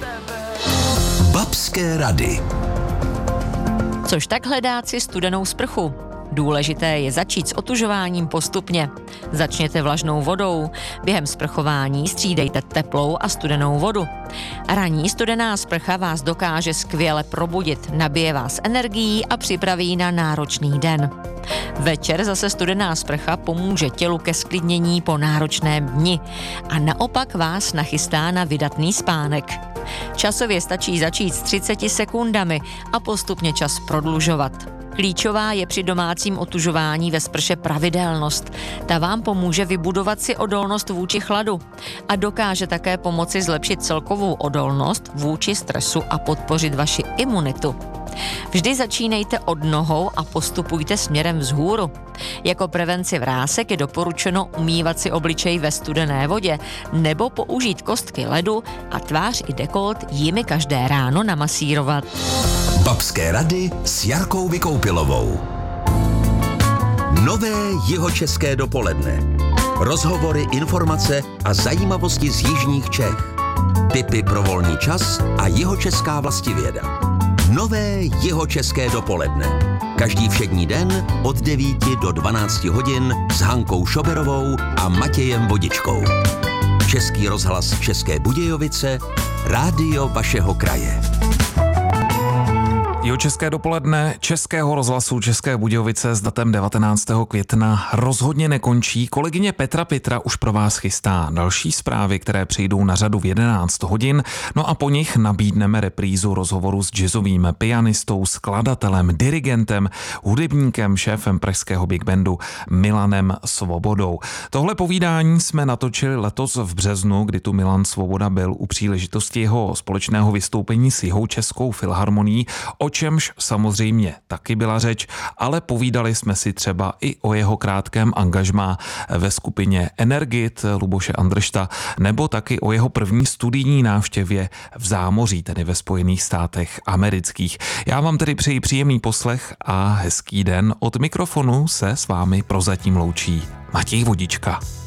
Babské rady. Což tak hledat si studenou sprchu? Důležité je začít s otužováním postupně. Začněte vlažnou vodou. Během sprchování střídejte teplou a studenou vodu. Ranní studená sprcha vás dokáže skvěle probudit, nabije vás energií a připraví na náročný den. Večer zase studená sprcha pomůže tělu ke sklidnění po náročném dni a naopak vás nachystá na vydatný spánek. Časově stačí začít s 30 sekundami a postupně čas prodlužovat. Klíčová je při domácím otužování ve sprše pravidelnost. Ta vám pomůže vybudovat si odolnost vůči chladu a dokáže také pomoci zlepšit celkovou odolnost vůči stresu a podpořit vaši imunitu. Vždy začínejte od nohou a postupujte směrem vzhůru. Jako prevenci vrásek je doporučeno umývat si obličej ve studené vodě nebo použít kostky ledu a tvář i dekolt jimi každé ráno namasírovat. Babské rady s Jarkou Vykoupilovou. Nové jihočeské dopoledne. Rozhovory, informace a zajímavosti z jižních Čech. Tipy pro volný čas a jihočeská vlastivěda. Nové jihočeské dopoledne. Každý všední den od 9 do 12 hodin s Hankou Šoberovou a Matějem Vodičkou. Český rozhlas České Budějovice, rádio vašeho kraje. Jihočeské dopoledne Českého rozhlasu České Budějovice s datem 19. května rozhodně nekončí. Kolegyně Petra Pitra už pro vás chystá další zprávy, které přijdou na řadu v 11 hodin. No a po nich nabídneme reprízu rozhovoru s jazzovým pianistou, skladatelem, dirigentem, hudebníkem, šéfem pražského big bandu Milanem Svobodou. Tohle povídání jsme natočili letos v březnu, kdy tu Milan Svoboda byl u příležitosti jeho společného vystoupení s Jihočeskou filharmonií, o čemž samozřejmě taky byla řeč, ale povídali jsme si třeba i o jeho krátkém angažmá ve skupině Energit Luboše Andršta, nebo taky o jeho první studijní návštěvě v zámoří, tedy ve Spojených státech amerických. Já vám tedy přeji příjemný poslech a hezký den. Od mikrofonu se s vámi prozatím loučí Matěj Vodička.